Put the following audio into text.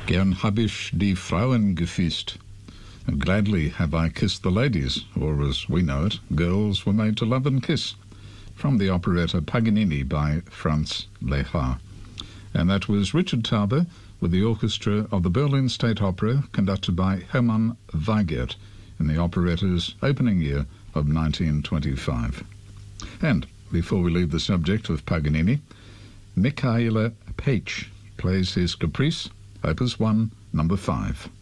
Gern hab ich die Frauen geküsst. And gladly have I kissed the ladies, or as we know it, girls were made to love and kiss, from the operetta Paganini by Franz Lehár. And that was Richard Tauber with the orchestra of the Berlin State Opera, conducted by Hermann Weigert in the operetta's opening year of 1925. And before we leave the subject of Paganini, Michaela Paetsch plays his Caprice, Opus 1, number 5.